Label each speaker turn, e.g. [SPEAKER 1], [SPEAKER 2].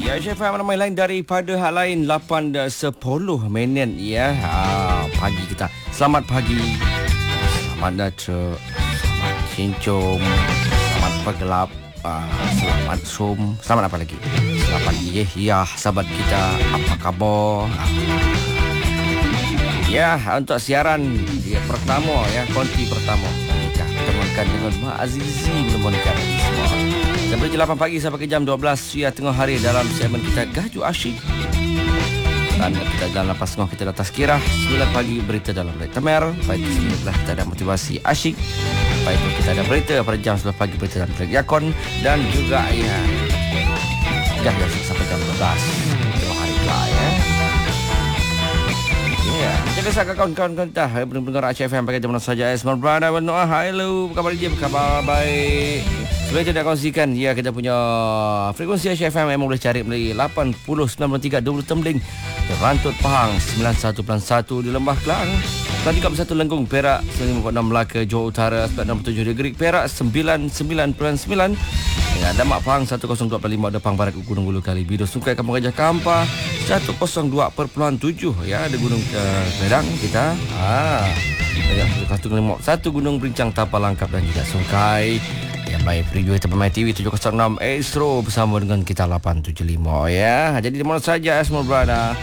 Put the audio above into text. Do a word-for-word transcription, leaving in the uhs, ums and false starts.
[SPEAKER 1] Ya, Chef Faham ramai lain daripada hal lain. Lapan sepuluh minit ya ha, pagi kita. Selamat pagi. Selamat datang. Selamat cincung. Selamat pegelap. Uh, selamat sum. Selamat apa lagi? Selamat yeh-yah sahabat kita. Apa kabar? Ya, untuk siaran dia pertama ya, konti pertama. Kita temukan dengan Mak Azizi menemukan semua. Daripada jam lapan pagi sampai ke jam dua belas ya tengah hari dalam segmen kita Gaju Asyik. Dan kita dalam lepas tengah kita ada tazkirah. Sembilan pagi berita dalam Berita Mer. Lepas itu sembilan belas kita ada motivasi asyik. Lepas itu kita ada berita pada jam sebelas pagi berita dalam Berita Yakon. Dan juga ya Gaju Asyik sampai jam dua belas tengah hari lah ya. Ya, jadi saya kawan-kawan kita pendengar A C F M pakai jam mana saja. Esmal Brada Wanoah. Hello, apa khabar dia? Apa khabar? Baik. Sebelum kita kongsikan ya kita punya frekuensi A C F M yang boleh cari melalui lapan puluh sembilan tiga dua puluh Tembeling, Rantut Pahang sembilan puluh satu satu di Lembah Kelang, tiga puluh satu Lengkung Perak, sembilan puluh enam Melaka Johor Utara, enam puluh tujuh Negeri Perak, sembilan puluh sembilan sembilan dengan Damak Pahang seratus dua puluh lima Depang Barat Gunung Bulu Kali Bido Sungai Kampung Gajah Kampar seratus dua perpuluhan tujuh ya ada Gunung uh, Medang kita ah satu gunung satu Gunung Berincang Tapal Langkap dan juga Sungai. Ya, baik, preview kita bermain T V tujuh kosong enam Astro bersama dengan kita lapan tujuh lima ya. Jadi di mana saja Asmul Brada.